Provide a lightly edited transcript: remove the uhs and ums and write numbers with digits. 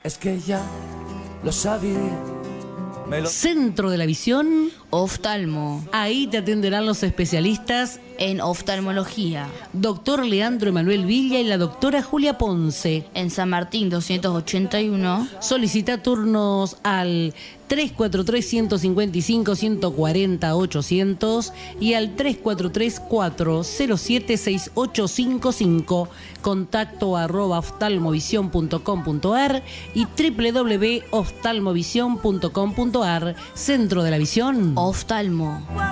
Es que ya lo sabía. Centro de la Visión. Oftalmo. Ahí te atenderán los especialistas En oftalmología. doctor Leandro Emanuel Villa y la doctora Julia Ponce. En San Martín 281. Solicita turnos al 343-155-140-800 y al 343-407-6855. Contacto @oftalmovision.com.ar y www.oftalmovision.com.ar. Centro de la Visión. Oftalmo.